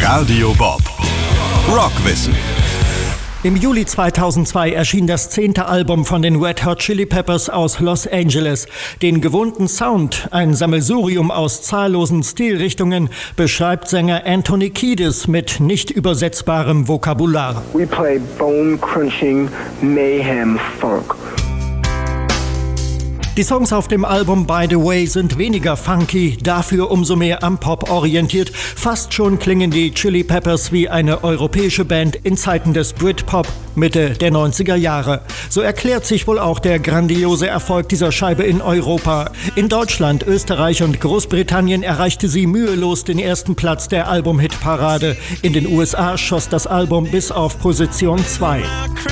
Radio Bob Rockwissen. Im Juli 2002 erschien das 10. Album von den Red Hot Chili Peppers aus Los Angeles. Den gewohnten Sound, ein Sammelsurium aus zahllosen Stilrichtungen, beschreibt Sänger Anthony Kiedis mit nicht übersetzbarem Vokabular. We play bone-crunching mayhem funk. Die Songs auf dem Album By the Way sind weniger funky, dafür umso mehr am Pop orientiert. Fast schon klingen die Chili Peppers wie eine europäische Band in Zeiten des Britpop Mitte der 90er Jahre. So erklärt sich wohl auch der grandiose Erfolg dieser Scheibe in Europa. In Deutschland, Österreich und Großbritannien erreichte sie mühelos den ersten Platz der Album-Hit-Parade. In den USA schoss das Album bis auf Position 2.